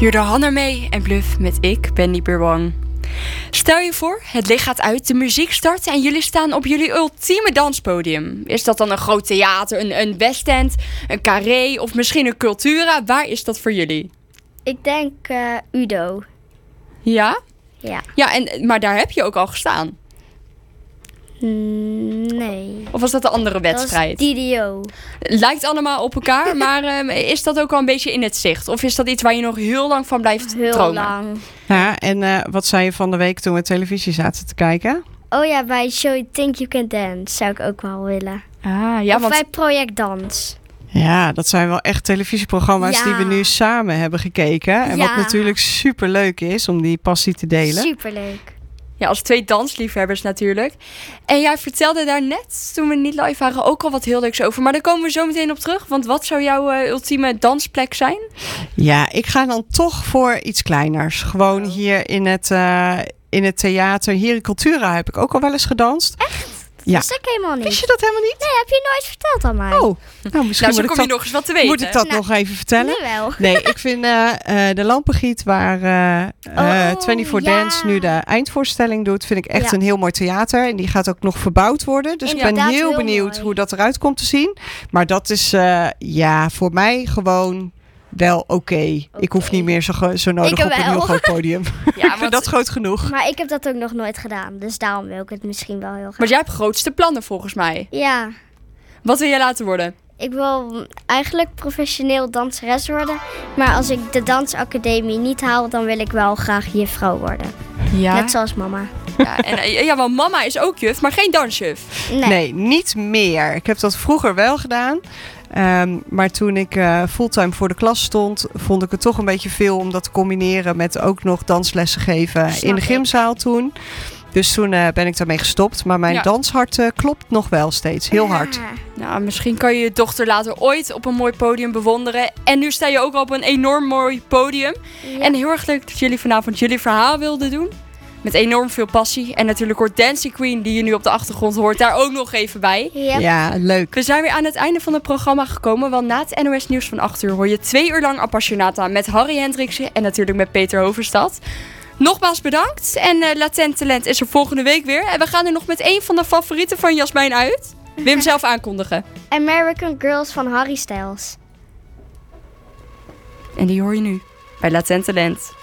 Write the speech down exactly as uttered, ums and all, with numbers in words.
Jurde Hanna mee en Bluff met Ik ben Nieper Wang. Stel je voor, het licht gaat uit, de muziek start en jullie staan op jullie ultieme danspodium. Is dat dan een groot theater, een, een West End, een Carré of misschien een Cultura? Waar is dat voor jullie? Ik denk uh, Udo. Ja? Ja. Ja, en, maar daar heb je ook al gestaan. Nee. Of was dat een andere wedstrijd? Dat was D D O. Lijkt allemaal op elkaar, maar um, is dat ook al een beetje in het zicht? Of is dat iets waar je nog heel lang van blijft heel dromen? lang. Ja, en uh, wat zei je van de week toen we televisie zaten te kijken? Oh ja, bij Show You Think You Can Dance zou ik ook wel willen. Ah, ja, of want... bij Project Dans. Ja, dat zijn wel echt televisieprogramma's ja. die we nu samen hebben gekeken. En ja. wat natuurlijk super leuk is om die passie te delen. Superleuk. Ja, als twee dansliefhebbers natuurlijk. En jij vertelde daar net, toen we niet live waren, ook al wat heel leuks over. Maar daar komen we zo meteen op terug. Want wat zou jouw uh, ultieme dansplek zijn? Ja, ik ga dan toch voor iets kleiners. Gewoon oh. hier in het, uh, in het theater. Hier in Cultura heb ik ook al wel eens gedanst. Echt? Ja. Dat wist ik helemaal niet. Wist je dat helemaal niet? Nee, heb je nooit verteld aan mij. Oh, nou misschien nou, zo moet, kom ik je dat, nog eens wat te weten. moet ik dat nou, nog even vertellen? Nu wel. Nee, ik vind uh, uh, de Lampengiet waar uh, oh, uh, vierentwintig ja. Dance nu de eindvoorstelling doet, vind ik echt ja. een heel mooi theater. En die gaat ook nog verbouwd worden. Dus Inderdaad, ik ben heel, heel benieuwd mooi. hoe dat eruit komt te zien. Maar dat is uh, ja, voor mij gewoon wel oké. Okay. Okay. Ik hoef niet meer zo, zo nodig Ik op een wel. heel groot podium. Ja, ik vind dat groot genoeg. Maar ik heb dat ook nog nooit gedaan. Dus daarom wil ik het misschien wel heel graag. Maar jij hebt grootste plannen volgens mij. Ja. Wat wil jij laten worden? Ik wil eigenlijk professioneel danseres worden. Maar als ik de dansacademie niet haal, dan wil ik wel graag juffrouw worden. Ja. Net zoals mama. Ja, en, ja, want mama is ook juf, maar geen dansjuf. Nee. nee, niet meer. Ik heb dat vroeger wel gedaan. Um, maar toen ik uh, fulltime voor de klas stond, vond ik het toch een beetje veel om dat te combineren met ook nog danslessen geven Snap in de gymzaal toen. Dus toen uh, ben ik daarmee gestopt. Maar mijn ja. danshart uh, klopt nog wel steeds. Heel hard. Ja. Nou, misschien kan je je dochter later ooit op een mooi podium bewonderen. En nu sta je ook al op een enorm mooi podium. Ja. En heel erg leuk dat jullie vanavond jullie verhaal wilden doen. Met enorm veel passie. En natuurlijk hoort Dancing Queen, die je nu op de achtergrond hoort, daar ook nog even bij. Ja. Ja, leuk. We zijn weer aan het einde van het programma gekomen. Want na het N O S Nieuws van acht uur hoor je twee uur lang Appassionata met Harry Hendriksen. En natuurlijk met Peter Hoverstad. Nogmaals bedankt. En uh, Latent Talent is er volgende week weer. En we gaan er nog met één van de favorieten van Jasmijn uit. Wil je hem zelf aankondigen? American Girls van Harry Styles. En die hoor je nu bij Latent Talent.